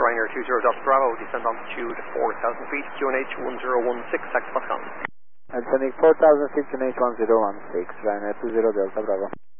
Ryanair 20 Delta Bravo, descend altitude 4,000 feet, QNH 1016, taxi Pascal. Atlantic 4,000 feet, QNH 1016, Ryanair 20 Delta Bravo.